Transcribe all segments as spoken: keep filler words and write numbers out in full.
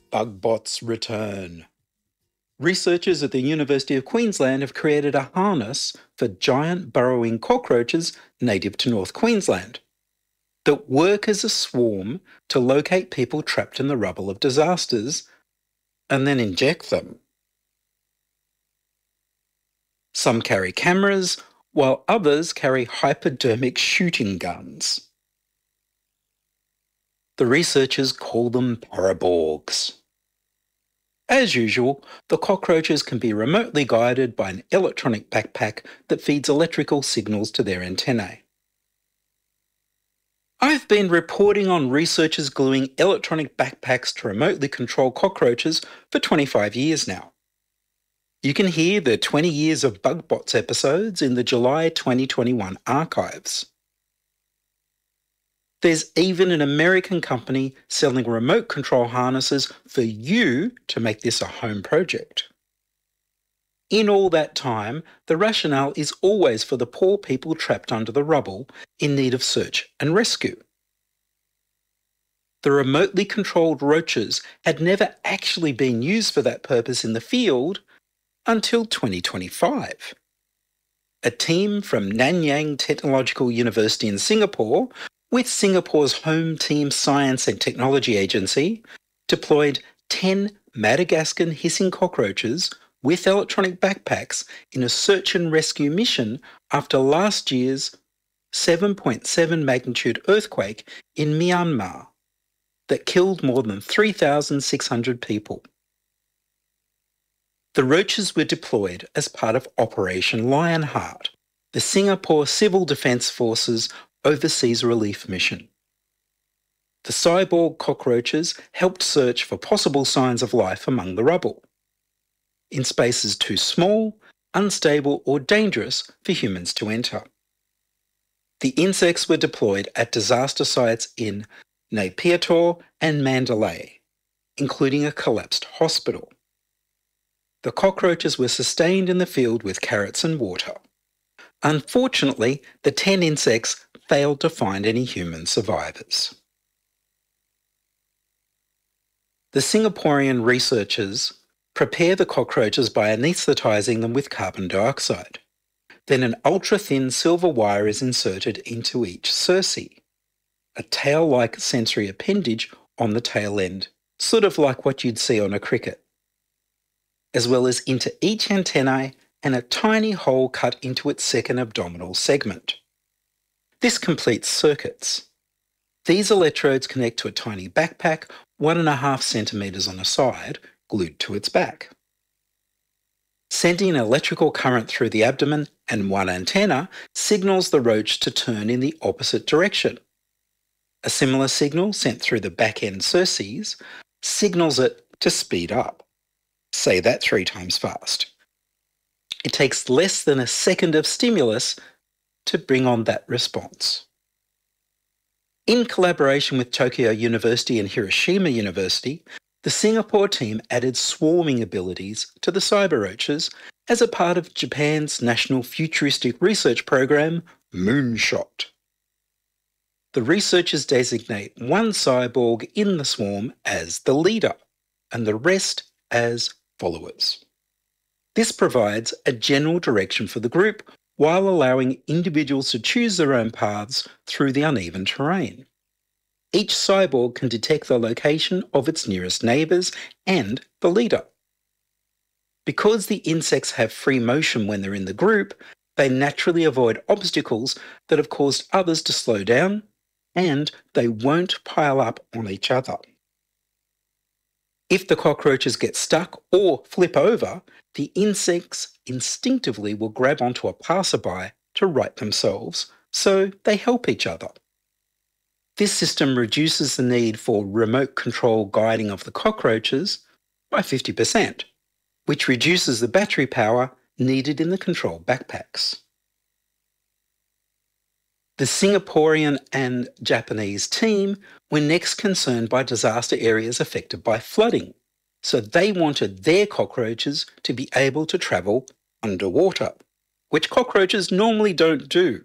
Bugbots return. Researchers at the University of Queensland have created a harness for giant burrowing cockroaches native to North Queensland that work as a swarm to locate people trapped in the rubble of disasters and then inject them. Some carry cameras, while others carry hypodermic shooting guns. The researchers call them paraborgs. As usual, the cockroaches can be remotely guided by an electronic backpack that feeds electrical signals to their antennae. I've been reporting on researchers gluing electronic backpacks to remotely control cockroaches for twenty-five years now. You can hear the twenty Years of Bugbots episodes in the July twenty twenty-one archives. There's even an American company selling remote control harnesses for you to make this a home project. In all that time, the rationale is always for the poor people trapped under the rubble in need of search and rescue. The remotely controlled roaches had never actually been used for that purpose in the field until twenty twenty-five. A team from Nanyang Technological University in Singapore, with Singapore's Home Team Science and Technology Agency, deployed ten Madagascan hissing cockroaches with electronic backpacks in a search and rescue mission after last year's seven point seven magnitude earthquake in Myanmar that killed more than three thousand six hundred people. The roaches were deployed as part of Operation Lionheart, the Singapore Civil Defence Force's overseas relief mission. The cyborg cockroaches helped search for possible signs of life among the rubble, in spaces too small, unstable or dangerous for humans to enter. The insects were deployed at disaster sites in Nay Pyi Taw and Mandalay, including a collapsed hospital. The cockroaches were sustained in the field with carrots and water. Unfortunately, the ten insects failed to find any human survivors. The Singaporean researchers prepare the cockroaches by anaesthetising them with carbon dioxide. Then an ultra-thin silver wire is inserted into each cerci, a tail-like sensory appendage on the tail end, sort of like what you'd see on a cricket, as well as into each antennae and a tiny hole cut into its second abdominal segment. This completes circuits. These electrodes connect to a tiny backpack, one and a half centimetres on a side, glued to its back. Sending an electrical current through the abdomen and one antenna signals the roach to turn in the opposite direction. A similar signal sent through the back-end cerces signals it to speed up. Say that three times fast. It takes less than a second of stimulus to bring on that response. In collaboration with Tokyo University and Hiroshima University, the Singapore team added swarming abilities to the cyber roaches as a part of Japan's National Futuristic Research Program, Moonshot. The researchers designate one cyborg in the swarm as the leader and the rest as followers. This provides a general direction for the group while allowing individuals to choose their own paths through the uneven terrain. Each cyborg can detect the location of its nearest neighbours and the leader. Because the insects have free motion when they're in the group, they naturally avoid obstacles that have caused others to slow down, and they won't pile up on each other. If the cockroaches get stuck or flip over, the insects instinctively will grab onto a passerby to right themselves, so they help each other. This system reduces the need for remote control guiding of the cockroaches by fifty percent, which reduces the battery power needed in the control backpacks. The Singaporean and Japanese team were next concerned by disaster areas affected by flooding, so they wanted their cockroaches to be able to travel underwater, which cockroaches normally don't do.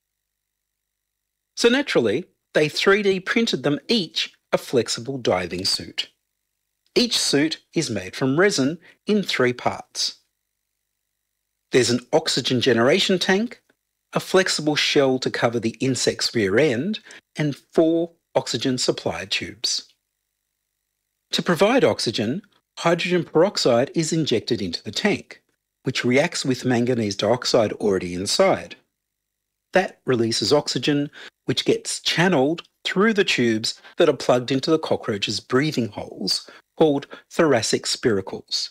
So naturally, they three D printed them each a flexible diving suit. Each suit is made from resin in three parts. There's an oxygen generation tank, a flexible shell to cover the insect's rear end, and four oxygen supply tubes. To provide oxygen, hydrogen peroxide is injected into the tank, which reacts with manganese dioxide already inside. That releases oxygen, which gets channeled through the tubes that are plugged into the cockroach's breathing holes, called thoracic spiracles.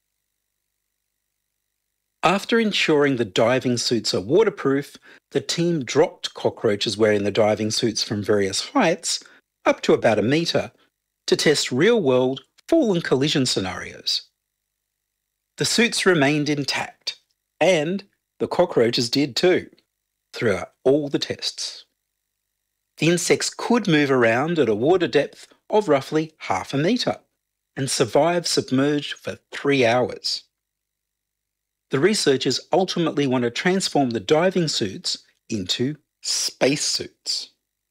After ensuring the diving suits are waterproof, the team dropped cockroaches wearing the diving suits from various heights, up to about a metre, to test real-world fall and collision scenarios. The suits remained intact, and the cockroaches did too, throughout all the tests. The insects could move around at a water depth of roughly half a metre and survive submerged for three hours. The researchers ultimately want to transform the diving suits into space suits.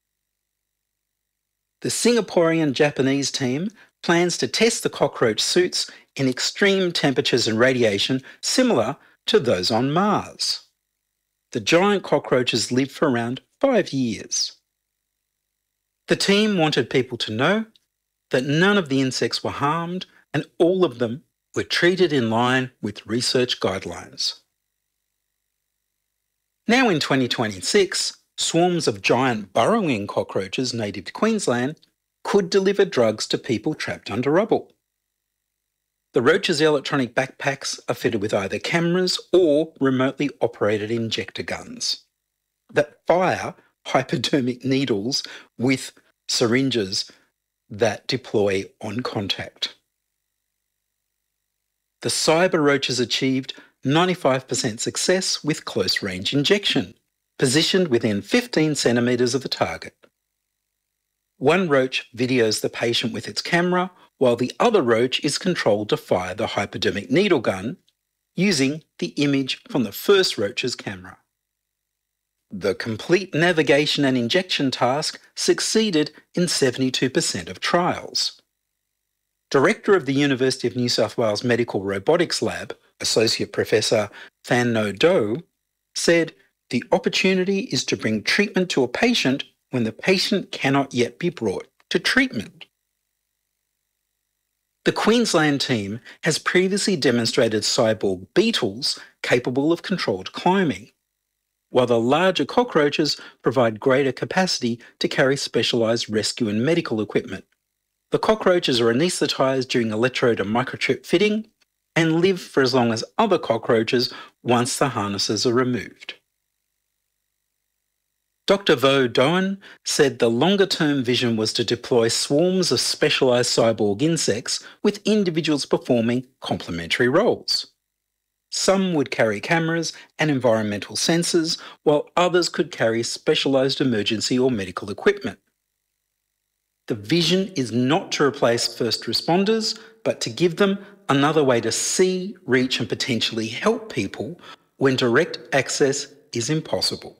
The Singaporean-Japanese team plans to test the cockroach suits in extreme temperatures and radiation similar to those on Mars. The giant cockroaches live for around five years. The team wanted people to know that none of the insects were harmed and all of them were treated in line with research guidelines. Now in twenty twenty-six, swarms of giant burrowing cockroaches native to Queensland could deliver drugs to people trapped under rubble. The roaches' electronic backpacks are fitted with either cameras or remotely operated injector guns that fire hypodermic needles with syringes that deploy on contact. The cyber roaches achieved ninety-five percent success with close-range injection, positioned within fifteen centimetres of the target. One roach videos the patient with its camera, while the other roach is controlled to fire the hypodermic needle gun using the image from the first roach's camera. The complete navigation and injection task succeeded in seventy-two percent of trials. Director of the University of New South Wales Medical Robotics Lab, Associate Professor Than Ngo Do, said the opportunity is to bring treatment to a patient when the patient cannot yet be brought to treatment. The Queensland team has previously demonstrated cyborg beetles capable of controlled climbing, while the larger cockroaches provide greater capacity to carry specialised rescue and medical equipment. The cockroaches are anaesthetised during electrode and microchip fitting and live for as long as other cockroaches once the harnesses are removed. Doctor Vo Doan said the longer-term vision was to deploy swarms of specialised cyborg insects with individuals performing complementary roles. Some would carry cameras and environmental sensors, while others could carry specialised emergency or medical equipment. The vision is not to replace first responders, but to give them another way to see, reach and potentially help people when direct access is impossible.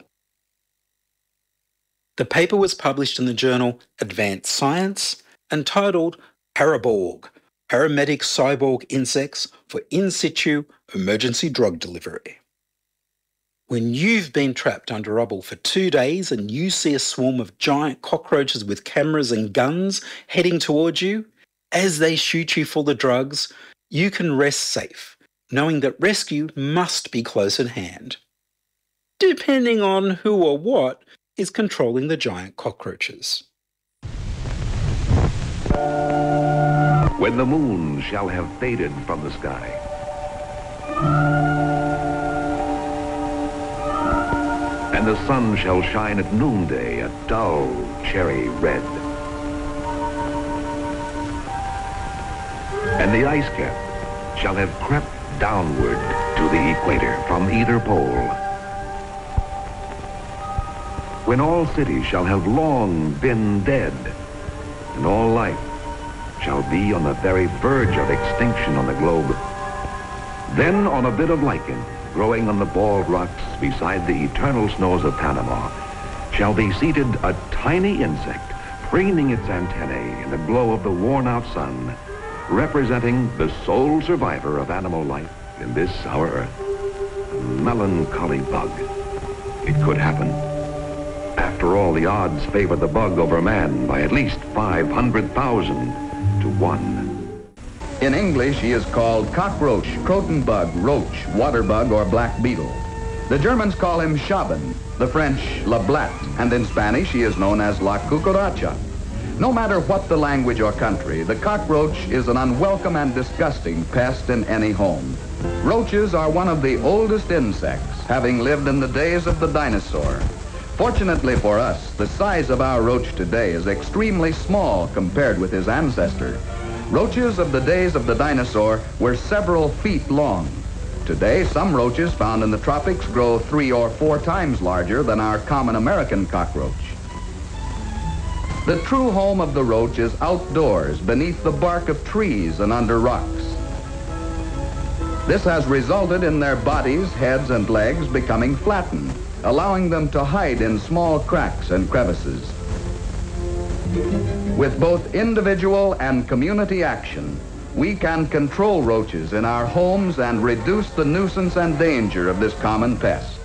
The paper was published in the journal Advanced Science and titled Paraborg, Paramedic Cyborg Insects for In Situ Emergency Drug Delivery. When you've been trapped under rubble for two days and you see a swarm of giant cockroaches with cameras and guns heading towards you, as they shoot you full of drugs, you can rest safe, knowing that rescue must be close at hand, depending on who or what is controlling the giant cockroaches. When the moon shall have faded from the sky, and the sun shall shine at noonday a dull cherry red, and the ice cap shall have crept downward to the equator from either pole, when all cities shall have long been dead, and all life shall be on the very verge of extinction on the globe, then on a bit of lichen growing on the bald rocks beside the eternal snows of Panama shall be seated a tiny insect preening its antennae in the glow of the worn-out sun representing the sole survivor of animal life in this our earth, a melancholy bug. It could happen. After all, the odds favor the bug over man by at least five hundred thousand to one. In English, he is called cockroach, croton bug, roach, water bug, or black beetle. The Germans call him Schaben, the French La Blatte, and in Spanish he is known as La Cucaracha. No matter what the language or country, the cockroach is an unwelcome and disgusting pest in any home. Roaches are one of the oldest insects, having lived in the days of the dinosaur. Fortunately for us, the size of our roach today is extremely small compared with his ancestor. Roaches of the days of the dinosaur were several feet long. Today, some roaches found in the tropics grow three or four times larger than our common American cockroach. The true home of the roach is outdoors, beneath the bark of trees and under rocks. This has resulted in their bodies, heads, and legs becoming flattened, allowing them to hide in small cracks and crevices. With both individual and community action, we can control roaches in our homes and reduce the nuisance and danger of this common pest.